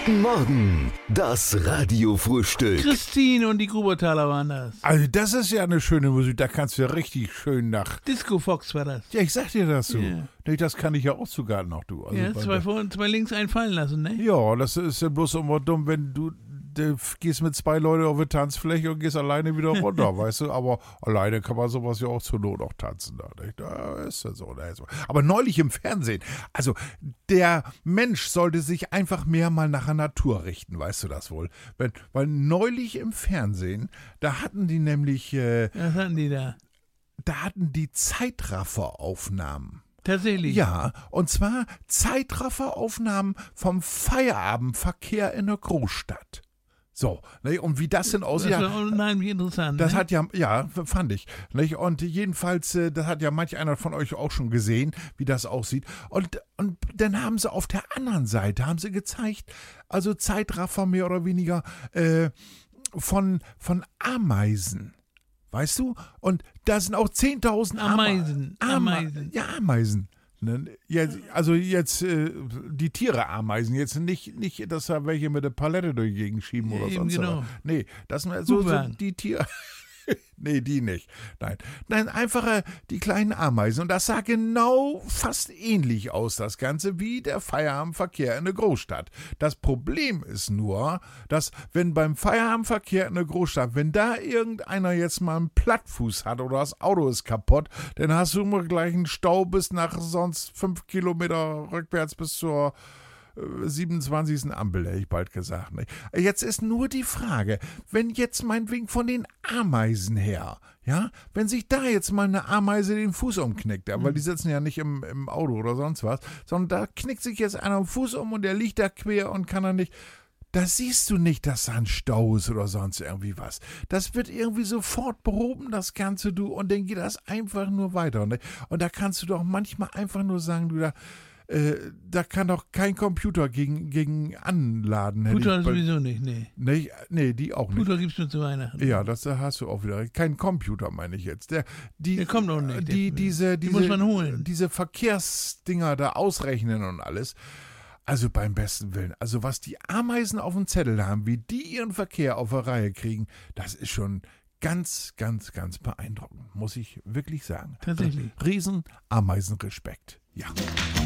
Guten Morgen, das Radiofrühstück. Christine und die Grubertaler waren das. Also das ist ja eine schöne Musik, da kannst du ja richtig schön nach... Disco Fox war das. Ja, ich sag dir das so. Ja. Nee, das kann ich ja auch sogar noch, du. Also Ja, zwei vor und zwei links einfallen lassen, ne? ja, das ist ja bloß immer dumm, wenn du gehst mit zwei Leuten auf die Tanzfläche und gehst alleine wieder runter, weißt du? Aber alleine kann man sowas ja auch zur Not auch tanzen. Da ist ja so. Aber neulich im Fernsehen, also der Mensch sollte sich einfach mehr mal nach der Natur richten, weißt du das wohl? Weil neulich im Fernsehen, da hatten die nämlich... Was hatten die da? Da hatten die Zeitrafferaufnahmen. Tatsächlich? Ja, und zwar Zeitrafferaufnahmen vom Feierabendverkehr in der Großstadt. So, ne, und wie das denn aussieht. Das war unheimlich interessant. Das ne? hat ja, fand ich. Nicht? Und jedenfalls, das hat ja manch einer von euch auch schon gesehen, wie das aussieht. Und dann haben sie auf der anderen Seite, haben sie gezeigt, also Zeitraffer mehr oder weniger von Ameisen. Weißt du? Und da sind auch 10.000 Ameisen. Ja, Ameisen. Also jetzt die Tiere Ameisen, jetzt nicht, dass da welche mit der Palette durch die Gegend schieben oder Eben sonst was. genau. Nee, das sind so die Tiere. Nee, die nicht. Nein, einfach die kleinen Ameisen. Und das sah genau fast ähnlich aus, das Ganze, wie der Feierabendverkehr in der Großstadt. Das Problem ist nur, dass wenn beim Feierabendverkehr in der Großstadt, wenn da irgendeiner jetzt mal einen Plattfuß hat oder das Auto ist kaputt, dann hast du immer gleich einen Stau bis nach sonst 5 Kilometer rückwärts bis zur 27. Ampel, hätte ich bald gesagt. Ne? Jetzt ist nur die Frage, wenn jetzt meinetwegen von den Ameisen her, ja, wenn sich da jetzt mal eine Ameise den Fuß umknickt, ja, weil die sitzen ja nicht im Auto oder sonst was, sondern da knickt sich jetzt einer den Fuß um und der liegt da quer und kann er nicht. Da siehst du nicht, dass da ein Stau ist oder sonst irgendwie was. Das wird irgendwie sofort behoben, das Ganze, du, und dann geht das einfach nur weiter. Ne? Und da kannst du doch manchmal einfach nur sagen, du, da kann doch kein Computer gegen anladen. Computer sowieso nicht, nee. Nee, die auch nicht. Computer gibt's nur zu Weihnachten. Ja, das hast du auch wieder recht. Kein Computer, meine ich jetzt. Der kommt auch nicht. Die muss man holen. Diese Verkehrsdinger da ausrechnen und alles. Also beim besten Willen. Also was die Ameisen auf dem Zettel haben, wie die ihren Verkehr auf der Reihe kriegen, das ist schon ganz, ganz, ganz beeindruckend. Muss ich wirklich sagen. Tatsächlich. Riesen Ameisenrespekt. Ja.